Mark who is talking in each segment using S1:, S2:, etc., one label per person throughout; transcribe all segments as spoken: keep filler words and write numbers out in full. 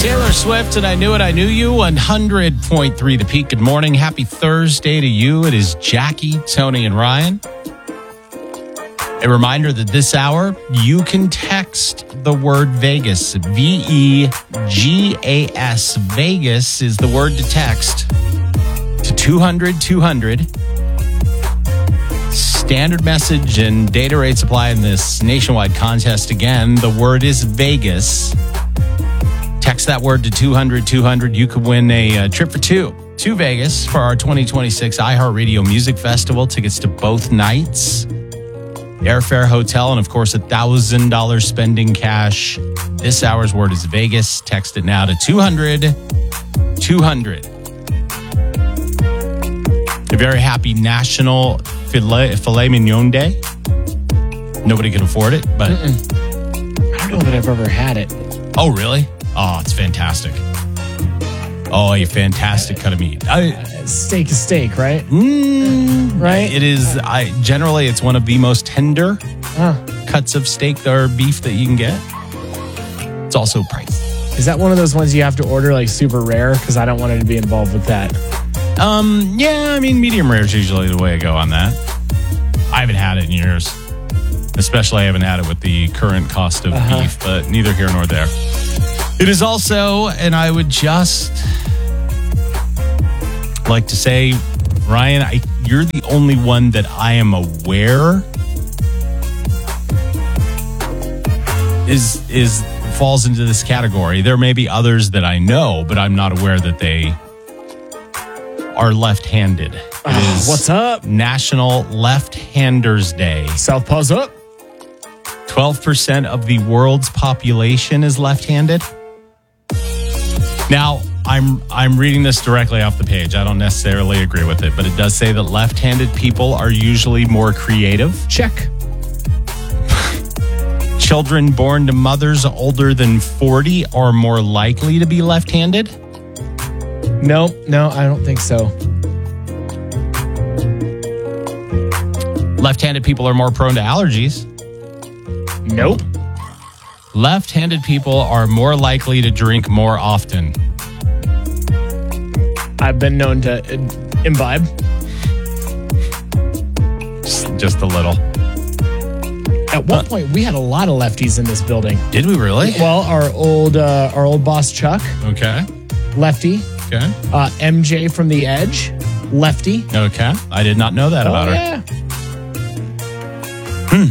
S1: Taylor Swift and I Knew It, I Knew You, one hundred point three The Peak. Good morning. Happy Thursday to you. It is Jackie, Tony, and Ryan. A reminder that this hour, you can text the word Vegas. V E G A S. Vegas is the word to text to two hundred two hundred. Standard message and data rates apply in this nationwide contest. Again, the word is Vegas. Text that word to two hundred two hundred. You could win a uh, trip for two to Vegas for our twenty twenty-six iHeartRadio Music Festival. Tickets to both nights. Airfare, hotel, and of course, one thousand dollars spending cash. This hour's word is Vegas. Text it now to two hundred two hundred. A very happy National Filet, Filet Mignon Day. Nobody can afford it, but...
S2: Mm-mm. I don't know that I've ever had it.
S1: Oh, really? Oh, it's fantastic. Oh, a fantastic cut of meat. I,
S2: uh, steak is steak, right?
S1: Mm,
S2: right?
S1: It is. I generally, it's one of the most tender
S2: uh.
S1: cuts of steak or beef that you can get. It's also pricey.
S2: Is that one of those ones you have to order like super rare? Because I don't want it to be involved with that.
S1: Um. Yeah, I mean, medium rare is usually the way to go on that. I haven't had it in years. Especially, I haven't had it with the current cost of uh-huh. beef, but neither here nor there. It is also, and I would just like to say, Ryan, I, you're the only one that I am aware is is falls into this category. There may be others that I know, but I'm not aware that they are left-handed. It
S2: uh,
S1: is
S2: what's up?
S1: National Left-Handers Day.
S2: Southpaw's up.
S1: twelve percent of the world's population is left-handed. Now, I'm I'm reading this directly off the page. I don't necessarily agree with it, but it does say that left-handed people are usually more creative.
S2: Check.
S1: Children born to mothers older than forty are more likely to be left-handed.
S2: No, no, I don't think so.
S1: Left-handed people are more prone to allergies.
S2: Nope.
S1: Left-handed people are more likely to drink more often.
S2: I've been known to imbibe.
S1: Just, just a little.
S2: At one uh, point, we had a lot of lefties in this building.
S1: Did we really?
S2: Well, our old uh, our old boss Chuck.
S1: Okay.
S2: Lefty.
S1: Okay.
S2: Uh, M J from The Edge. Lefty.
S1: Okay. I did not know that
S2: oh,
S1: about her.
S2: Yeah.
S1: Hmm.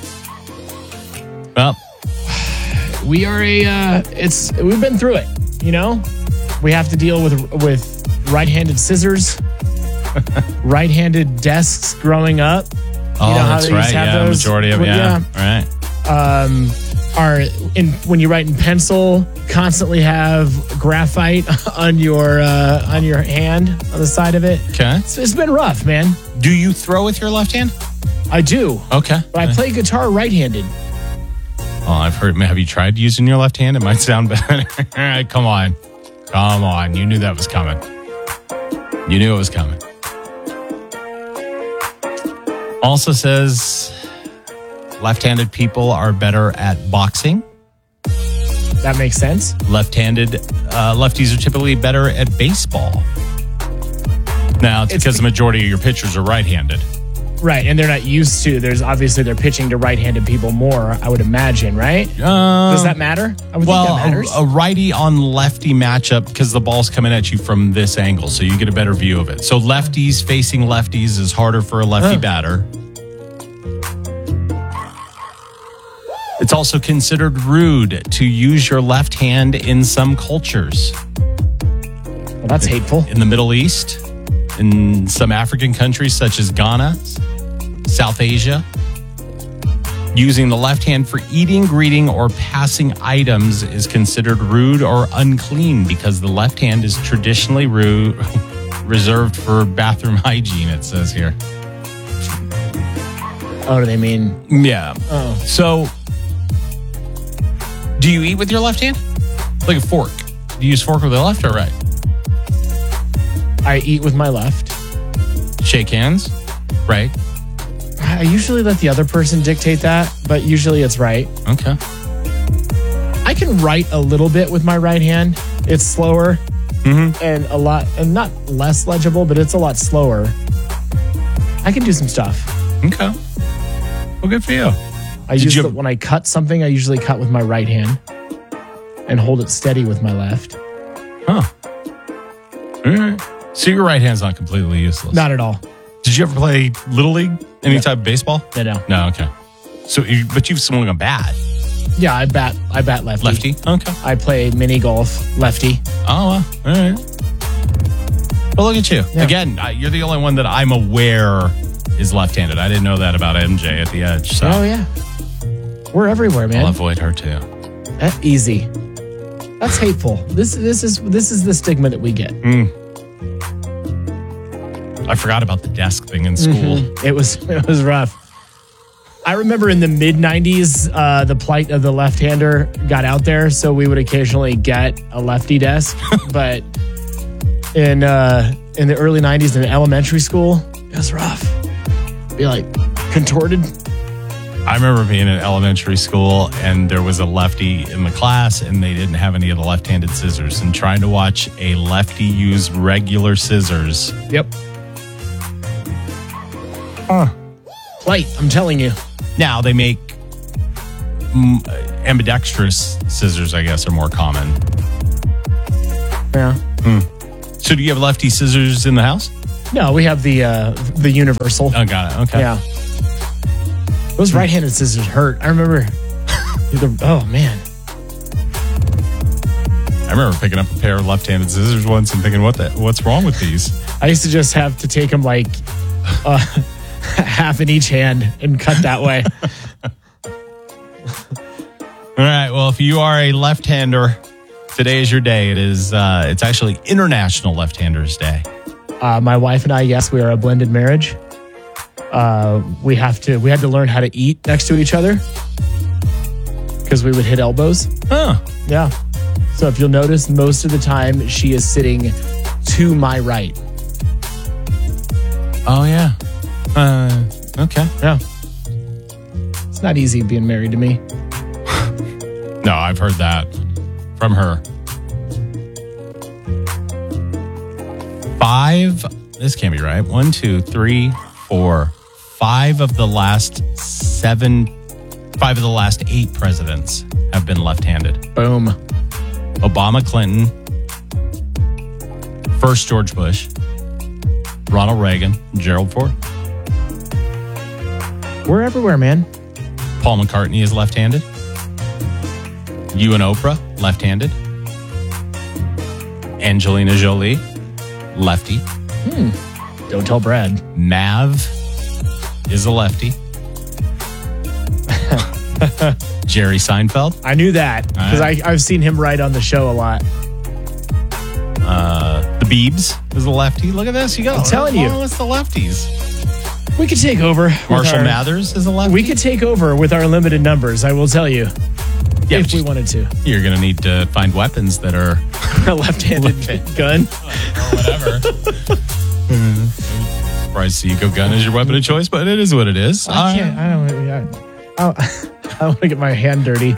S1: Well,
S2: we are a. Uh, it's we've been through it. You know, we have to deal with with right-handed scissors, right-handed desks growing up.
S1: Oh,
S2: you know how
S1: that's
S2: they used
S1: right.
S2: to have
S1: Yeah,
S2: those?
S1: majority of
S2: well,
S1: yeah.
S2: yeah.
S1: All right.
S2: Um, are in when you write in pencil, constantly have graphite on your uh, on your hand on the side of it.
S1: Okay.
S2: It's, it's been rough, man.
S1: Do you throw with your left hand?
S2: I do.
S1: Okay.
S2: But I play guitar right-handed.
S1: Oh, I've heard. Have you tried using your left hand? It might sound better. All right, come on. Come on. You knew that was coming. You knew it was coming. Also says left-handed people are better at boxing.
S2: That makes sense.
S1: Left-handed uh, lefties are typically better at baseball. Now, it's, it's because the majority of your pitchers are right-handed.
S2: Right, and they're not used to. There's obviously they're pitching to right-handed people more, I would imagine, right?
S1: Uh,
S2: Does that matter? I would
S1: well,
S2: think that matters.
S1: A, a righty on lefty matchup because the ball's coming at you from this angle, so you get a better view of it. So lefties facing lefties is harder for a lefty
S2: huh.
S1: batter. It's also considered rude to use your left hand in some cultures.
S2: Well, that's hateful.
S1: In the Middle East, in some African countries such as Ghana, South Asia, using the left hand for eating, greeting, or passing items is considered rude or unclean because the left hand is traditionally rude, reserved for bathroom hygiene, it says here.
S2: Oh, do they mean?
S1: Yeah.
S2: Oh.
S1: So, do you eat with your left hand? Like a fork. Do you use fork with the left or right?
S2: I eat with my left.
S1: Shake hands? Right.
S2: I usually let the other person dictate that, but usually it's right.
S1: Okay.
S2: I I can write a little bit with my right hand. It's slower
S1: Mm-hmm.
S2: and a lot, and not less legible, but it's a lot slower. I can do some stuff.
S1: Okay. Well, good for you.
S2: I
S1: Did
S2: use
S1: you-
S2: the, when I cut something, I usually cut with my right hand and hold it steady with my left.
S1: Huh. All right. So your right hand's not completely useless.
S2: Not at all.
S1: Did you ever play Little League? Any
S2: No.
S1: type of baseball?
S2: No, no.
S1: No, okay. So, you, but you've swung a bat.
S2: Yeah, I bat. I bat lefty.
S1: Lefty? Okay.
S2: I play mini golf lefty.
S1: Oh, well, all right. Well, look at you.
S2: Yeah.
S1: Again, I, you're the only one that I'm aware is left-handed. I didn't know that about M J at the Edge. So
S2: Oh yeah, we're everywhere, man.
S1: I'll avoid her too.
S2: Eh, easy. That's hateful. This this is this is the stigma that we get.
S1: I forgot about the desk thing in school.
S2: Mhm. It was it was rough. I remember in the mid nineties, uh, the plight of the left-hander got out there, so we would occasionally get a lefty desk. But in uh, in the early nineties, in elementary school, it was rough. Be like contorted.
S1: I remember being in elementary school and there was a lefty in the class and they didn't have any of the left-handed scissors, and trying to watch a lefty use regular scissors.
S2: Yep. Huh. Plight, I'm telling you.
S1: Now they make mm, ambidextrous scissors, I guess, are more common.
S2: Yeah.
S1: So do you have lefty scissors in the house?
S2: No, we have the uh, the universal.
S1: Oh, got it. Okay.
S2: Yeah. Those right-handed scissors hurt. I remember. the, oh man.
S1: I remember picking up a pair of left-handed scissors once and thinking, "What the? What's wrong with these?"
S2: I used to just have to take them like uh, half in each hand and cut that way.
S1: All right. Well, if you are a left-hander, today is your day. It is. Uh, it's actually International Left-Handers Day.
S2: Uh, my wife and I, yes, we are a blended marriage. Uh, we have to. We had to learn how to eat next to each other because we would hit elbows.
S1: Huh.
S2: Yeah. So if you'll notice, most of the time she is sitting to my right.
S1: Oh yeah. Uh, okay.
S2: Yeah. It's not easy being married to me.
S1: No, I've heard that from her. Five. This can't be right. One, two, three, four. Five of the last seven. Five of the last eight presidents have been left-handed.
S2: Boom.
S1: Obama, Clinton, first George Bush, Ronald Reagan, Gerald Ford.
S2: We're everywhere, man.
S1: Paul McCartney is left-handed. You and Oprah, left-handed. Angelina Jolie, lefty.
S2: Don't tell Brad.
S1: Mav is a lefty. Jerry Seinfeld,
S2: I knew that because
S1: All
S2: I I've seen him write on the show a lot.
S1: uh, the Biebs is a lefty. Look at this, you go.
S2: I'm telling you.
S1: Oh, it's the lefties.
S2: We could take over. with
S1: Marshall
S2: our-
S1: Mathers is a lefty.
S2: We could take over with our limited numbers. I will tell you,
S1: Yeah,
S2: if
S1: but
S2: we
S1: you-
S2: wanted to.
S1: You're gonna need to find weapons that are
S2: A left-handed gun.
S1: or whatever. Surprised the Eco gun is your weapon of choice, but it is what it is.
S2: I can't. I don't. I, I, I don't want to get my hand dirty.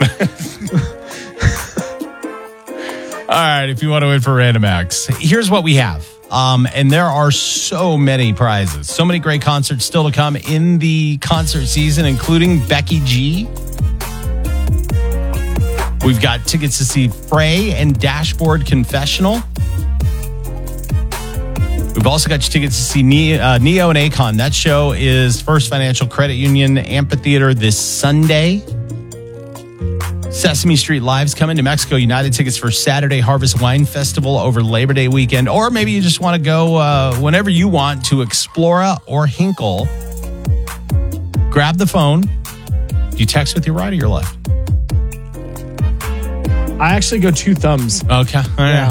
S1: All right, if you want to win for Random Acts, here's what we have. Um, and there are so many prizes, so many great concerts still to come in the concert season, including Becky G. We've got tickets to see Frey and Dashboard Confessional. We've also got tickets to see Neo, uh, Neo and Akon. That show is First Financial Credit Union Amphitheater this Sunday. Sesame Street Live's coming to Mexico. United tickets for Saturday Harvest Wine Festival over Labor Day weekend. Or maybe you just want to go uh, whenever you want to Explora or Hinkle. Grab the phone. Do you text with your right or your left?
S2: I actually go two thumbs.
S1: Okay.
S2: Yeah.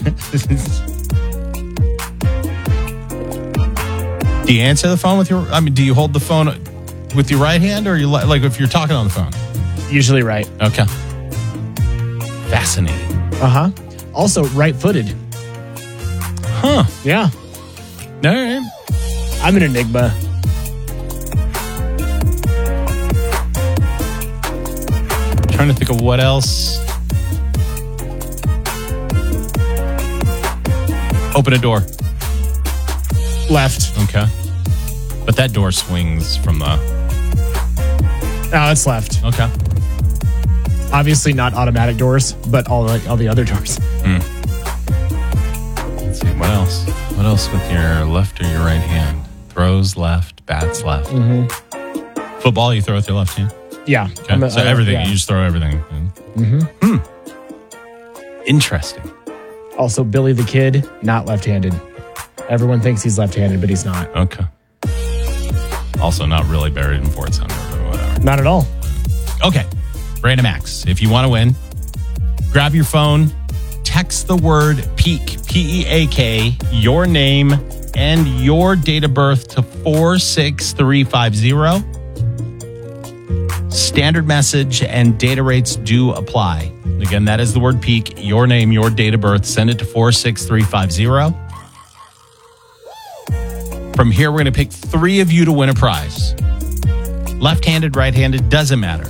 S1: Do you answer the phone with your, I mean, do you hold the phone with your right hand or you li- like if you're talking on the phone?
S2: Usually right.
S1: Okay. Fascinating.
S2: Uh huh. Also right-footed.
S1: Huh.
S2: Yeah.
S1: All right.
S2: I'm an enigma.
S1: Trying to think of what else Open a door.
S2: Left.
S1: Okay. But that door swings from the...
S2: No, it's left.
S1: Okay.
S2: Obviously not automatic doors, but all the, all the other doors.
S1: Mm. Let's see, what else? What else with your left or your right hand? Throws left, bats left.
S2: Mm-hmm.
S1: Football, you throw with your left hand?
S2: Yeah.
S1: Okay.
S2: A,
S1: so
S2: uh,
S1: everything,
S2: yeah.
S1: you just throw everything.
S2: Mm-hmm.
S1: Hmm. Interesting.
S2: Also, Billy the Kid, not left-handed. Everyone thinks he's left-handed, but he's not.
S1: Okay. Also, not really buried in Fort Sumner or whatever.
S2: Not at all.
S1: Okay. Random acts. If you want to win, grab your phone, text the word PEAK, P E A K, your name, and your date of birth to four six three five zero. Standard message and data rates do apply. Again, that is the word PEAK, your name, your date of birth. Send it to four six three five zero. From here, we're going to pick three of you to win a prize. Left-handed, right-handed, doesn't matter.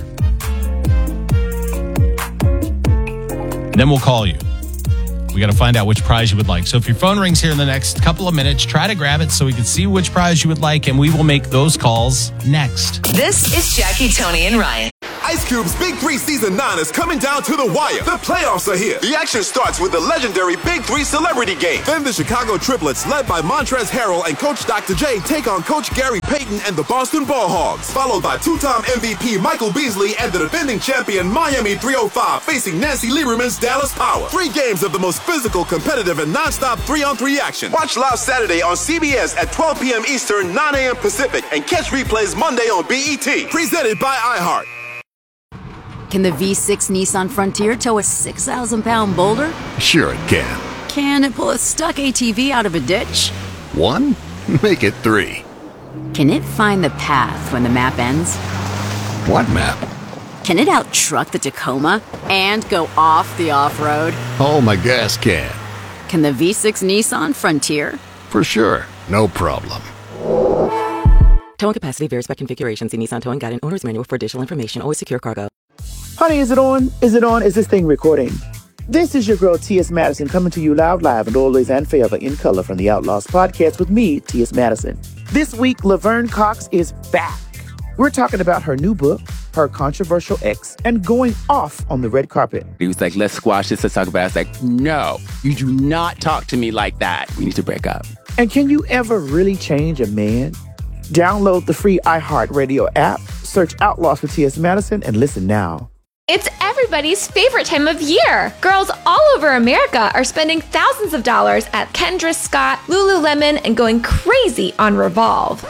S1: Then we'll call you. We got to find out which prize you would like. So if your phone rings here in the next couple of minutes, try to grab it so we can see which prize you would like, and we will make those calls next.
S3: This is Jackie, Tony, and Ryan.
S4: Ice Cube's Big Three Season nine is coming down to the wire. The playoffs are here. The action starts with the legendary Big Three Celebrity Game. Then the Chicago Triplets, led by Montrezl Harrell and Coach Doctor J, take on Coach Gary Payton and the Boston Ball Hogs. Followed by two-time M V P Michael Beasley and the defending champion Miami three oh five facing Nancy Lieberman's Dallas Power. Three games of the most physical, competitive, and non-stop three-on-three action. Watch live Saturday on C B S at twelve p.m. Eastern, nine a.m. Pacific, and catch replays Monday on B E T. Presented by iHeart.
S5: Can the V six Nissan Frontier tow a six thousand pound boulder?
S6: Sure it can.
S5: Can it pull a stuck A T V out of a ditch?
S6: One? Make it three.
S5: Can it find the path when the map ends?
S6: What map?
S5: Can it out-truck the Tacoma and go off the off-road?
S6: Oh, my gas can.
S5: Can the V six Nissan Frontier?
S6: For sure. No problem.
S7: Towing capacity varies by configuration. See Nissan Towing Guide and Owner's Manual for additional information. Always secure cargo.
S8: Honey, is it on? Is it on? Is this thing recording? This is your girl, T S. Madison, coming to you loud, live, and always and forever in color from the Outlaws podcast with me, T S. Madison. This week, Laverne Cox is back. We're talking about her new book, her controversial ex, and going off on the red carpet.
S9: He was like, let's squash this, let's talk about it. I was like, no, you do not talk to me like that. We need to break up.
S8: And can you ever really change a man? Download the free iHeartRadio app, search Outlaws with T S. Madison, and listen now.
S10: It's everybody's favorite time of year. Girls all over America are spending thousands of dollars at Kendra Scott, Lululemon, and going crazy on Revolve.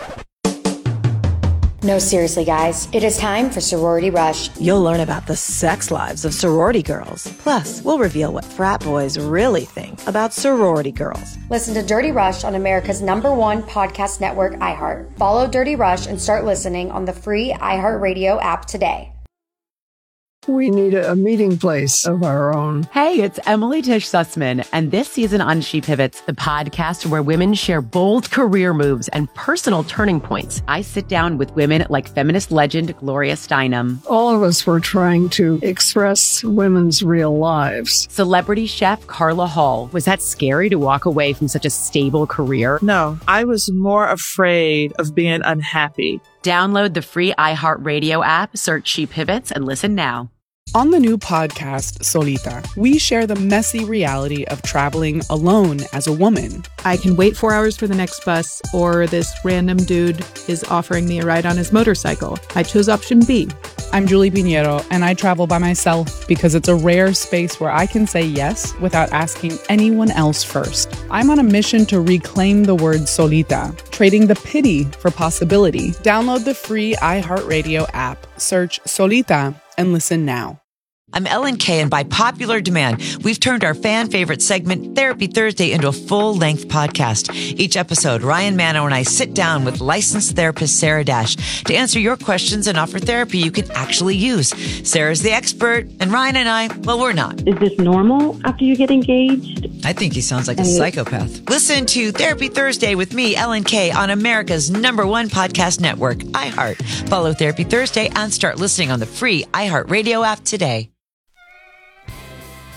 S11: No, seriously, guys. It is time for Sorority Rush.
S12: You'll learn about the sex lives of sorority girls. Plus, we'll reveal what frat boys really think about sorority girls.
S11: Listen to Dirty Rush on America's number one podcast network, iHeart. Follow Dirty Rush and start listening on the free iHeartRadio app today.
S13: We need a, a meeting place of our own.
S14: Hey, it's Emily Tish Sussman, and this season on She Pivots, the podcast where women share bold career moves and personal turning points. I sit down with women like feminist legend Gloria Steinem.
S13: All of us were trying to express women's real lives.
S14: Celebrity chef Carla Hall. Was that scary to walk away from such a stable career?
S15: No, I was more afraid of being unhappy.
S14: Download the free iHeartRadio app, search She Pivots, and listen now.
S16: On the new podcast, Solita, we share the messy reality of traveling alone as a woman.
S17: I can wait four hours for the next bus, or this random dude is offering me a ride on his motorcycle. I chose option B.
S16: I'm Julie Pinheiro, and I travel by myself because it's a rare space where I can say yes without asking anyone else first. I'm on a mission to reclaim the word solita, trading the pity for possibility. Download the free iHeartRadio app, search Solita, and listen now.
S18: I'm Ellen Kay, and by popular demand, we've turned our fan favorite segment, Therapy Thursday, into a full-length podcast. Each episode, Ryan Mano and I sit down with licensed therapist Sarah Dash to answer your questions and offer therapy you can actually use. Sarah's the expert, and Ryan and I, well, we're not.
S19: Is this normal after you get engaged?
S18: I think he sounds like a psychopath. Listen to Therapy Thursday with me, Ellen Kay, on America's number one podcast network, iHeart. Follow Therapy Thursday and start listening on the free iHeartRadio app today.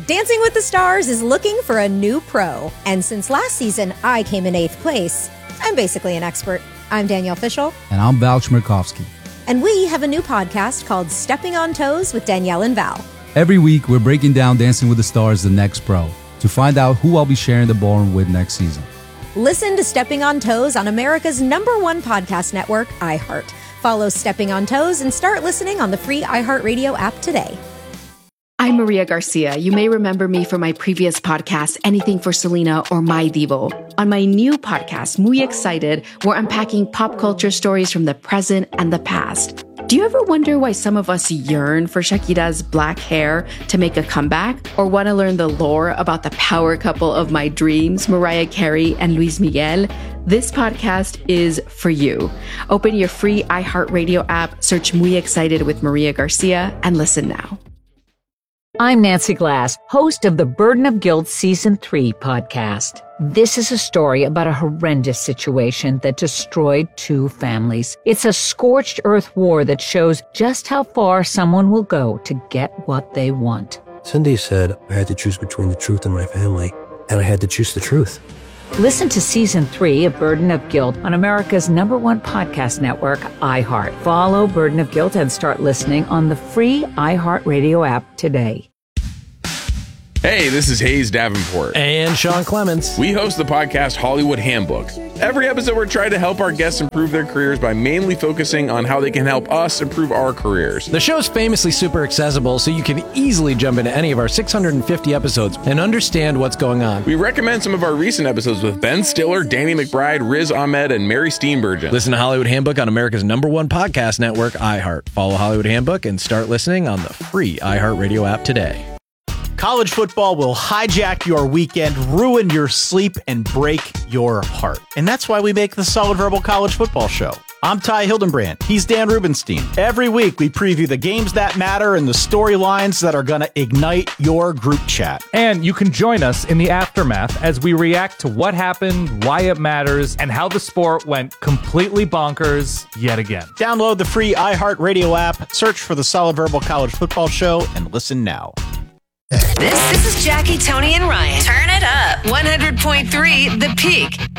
S20: Dancing with the Stars is looking for a new pro. And since last season, I came in eighth place. I'm basically an expert. I'm Danielle Fishel.
S21: And I'm Val Chmerkovsky.
S20: And we have a new podcast called Stepping on Toes with Danielle and Val.
S21: Every week, we're breaking down Dancing with the Stars, the next pro, to find out who I'll be sharing the ballroom with next season.
S20: Listen to Stepping on Toes on America's number one podcast network, iHeart. Follow Stepping on Toes and start listening on the free iHeartRadio app today.
S22: I'm Maria Garcia. You may remember me from my previous podcast, Anything for Selena or My Divo. On my new podcast, Muy Excited, we're unpacking pop culture stories from the present and the past. Do you ever wonder why some of us yearn for Shakira's black hair to make a comeback? Or want to learn the lore about the power couple of my dreams, Mariah Carey and Luis Miguel? This podcast is for you. Open your free iHeartRadio app, search Muy Excited with Maria Garcia, and listen now.
S23: I'm Nancy Glass, host of the Burden of Guilt Season three podcast. This is a story about a horrendous situation that destroyed two families. It's a scorched earth war that shows just how far someone will go to get what they want.
S24: Cindy said I had to choose between the truth and my family, and I had to choose the truth.
S23: Listen to Season three of Burden of Guilt on America's number one podcast network, iHeart. Follow Burden of Guilt and start listening on the free iHeartRadio app today.
S25: Hey, this is Hayes Davenport.
S26: And Sean Clements.
S25: We host the podcast Hollywood Handbook. Every episode, we're trying to help our guests improve their careers by mainly focusing on how they can help us improve our careers.
S26: The show's famously super accessible, so you can easily jump into any of our six hundred fifty episodes and understand what's going on.
S25: We recommend some of our recent episodes with Ben Stiller, Danny McBride, Riz Ahmed, and Mary Steenburgen.
S26: Listen to Hollywood Handbook on America's number one podcast network, iHeart. Follow Hollywood Handbook and start listening on the free iHeartRadio app today.
S27: College football will hijack your weekend, ruin your sleep, and break your heart. And that's why we make the Solid Verbal College Football Show. I'm Ty Hildenbrand. He's Dan Rubenstein. Every week, we preview the games that matter and the storylines that are going to ignite your group chat.
S28: And you can join us in the aftermath as we react to what happened, why it matters, and how the sport went completely bonkers yet again.
S27: Download the free iHeartRadio app, search for the Solid Verbal College Football Show, and listen now.
S3: This, this is Jackie, Tony, and Ryan. Turn it up. one hundred point three The Peak.